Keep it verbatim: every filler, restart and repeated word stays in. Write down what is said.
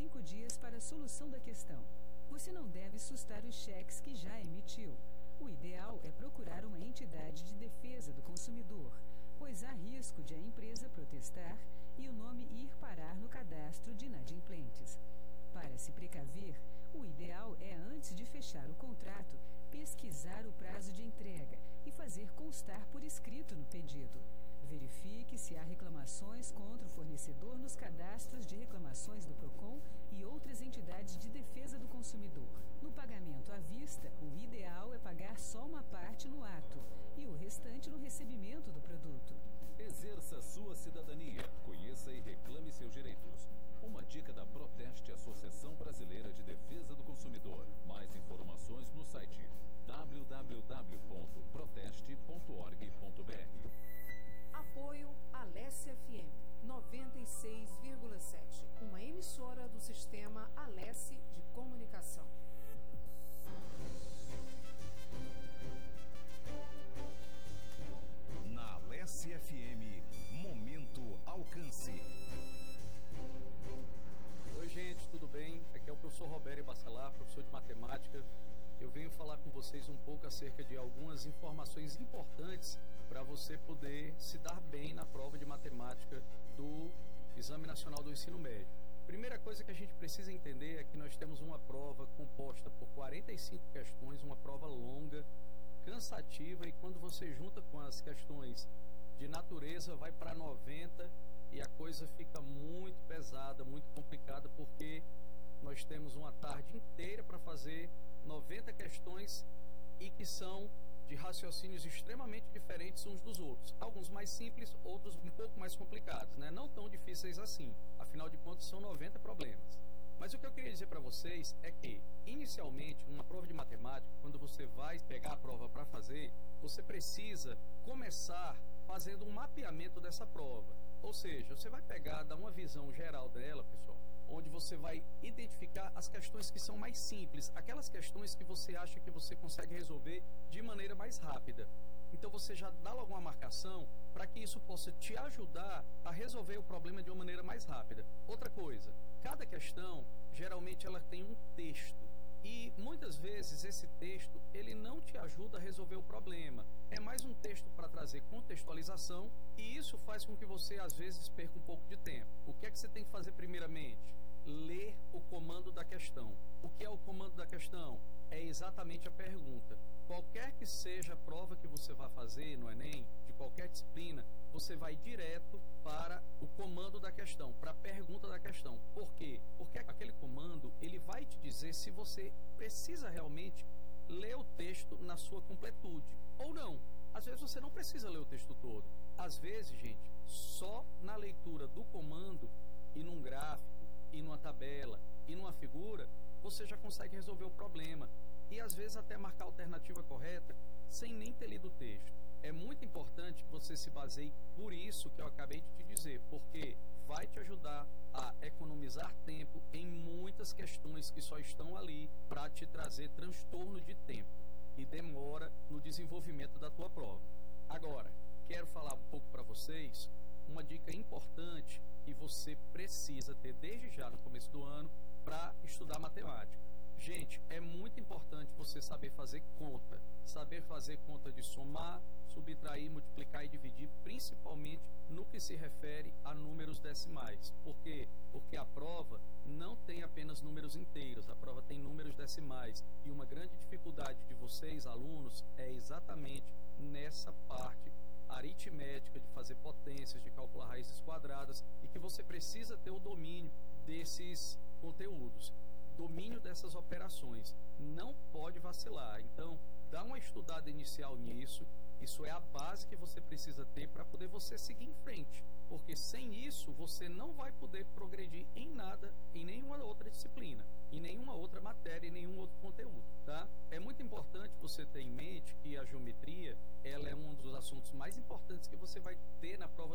cinco dias para a solução da questão. Você não deve sustar os cheques que já emitiu. O ideal é procurar uma entidade de defesa do consumidor, pois há risco de a empresa protestar e o nome ir parar no cadastro de inadimplentes. Para se precaver, o ideal é, antes de fechar o contrato, pesquisar o prazo de entrega e fazer constar por escrito no pedido. Verifique se há reclamações contra o fornecedor nos cadastros de reclamações do PROCON e outras entidades de defesa do consumidor. No pagamento à vista, o ideal é pagar só uma parte no ato e o restante no recebimento do produto. Exerça sua cidadania, conheça e reclame seus direitos. Uma dica da Proteste, Associação Brasileira de Defesa do Consumidor. Mais informações no site w w w ponto proteste ponto org ponto b r. Apoio Alessia F M noventa e seis vírgula sete, uma emissora do sistema Alessi de comunicação. Na Alessia F M, Momento Alcance. Oi, gente, tudo bem? Aqui é o professor Roberto Bacelar, professor de matemática. Eu venho falar com vocês um pouco acerca de algumas informações importantes para você poder se dar bem na prova de matemática do Exame Nacional do Ensino Médio. Primeira coisa que a gente precisa entender é que nós temos uma prova composta por quarenta e cinco questões, uma prova longa, cansativa, e quando você junta com as questões de natureza, vai para noventa e a coisa fica muito pesada, muito complicada, porque nós temos uma tarde inteira para fazer noventa questões e que são de raciocínios extremamente diferentes uns dos outros. Alguns mais simples, outros um pouco mais complicados, né? Não tão difíceis assim. Afinal de contas, são noventa problemas. Mas o que eu queria dizer para vocês é que, inicialmente, numa prova de matemática, quando você vai pegar a prova para fazer, você precisa começar fazendo um mapeamento dessa prova. Ou seja, você vai pegar, dar uma visão geral dela, pessoal, onde você vai identificar as questões que são mais simples, aquelas questões que você acha que você consegue resolver de maneira mais rápida. Então você já dá logo uma marcação para que isso possa te ajudar a resolver o problema de uma maneira mais rápida. Outra coisa, cada questão, geralmente ela tem um texto. E muitas vezes esse texto, ele não te ajuda a resolver o problema. É mais um texto para trazer contextualização, e isso faz com que você às vezes perca um pouco de tempo. O que é que você tem que fazer primeiramente? Ler o comando da questão. O que é o comando da questão? É exatamente a pergunta. Qualquer que seja a prova que você vai fazer no Enem, de qualquer disciplina, você vai direto para o comando da questão, para a pergunta da questão. Por quê? Porque aquele comando, ele vai te dizer se você precisa realmente ler o texto na sua completude ou não. Às vezes você não precisa ler o texto todo. Às vezes, gente, só na leitura do comando e num gráfico, e numa tabela, e numa figura, você já consegue resolver o problema. E às vezes até marcar a alternativa correta sem nem ter lido o texto. É muito importante que você se baseie por isso que eu acabei de te dizer, porque vai te ajudar a economizar tempo em muitas questões que só estão ali para te trazer transtorno de tempo e demora no desenvolvimento da tua prova. Agora, quero falar um pouco para vocês uma dica importante que você precisa ter desde já no começo do ano para estudar matemática. Gente, é muito importante você saber fazer conta, saber fazer conta de somar, subtrair, multiplicar e dividir, principalmente no que se refere a números decimais. Por quê? Porque a prova não tem apenas números inteiros, a prova tem números decimais. E uma grande dificuldade de vocês, alunos, é exatamente nessa parte aritmética, de fazer potências, de calcular raízes quadradas, e que você precisa ter o domínio desses conteúdos, domínio dessas operações. Não pode vacilar. Então, dá uma estudada inicial nisso. Isso é a base que você precisa ter para poder você seguir em frente. Porque sem isso, você não vai poder progredir em nada, em nenhuma outra disciplina, em nenhuma outra matéria, em nenhum outro conteúdo, tá? É muito importante você ter em mente que a geometria, ela é um dos assuntos mais importantes que você vai ter na prova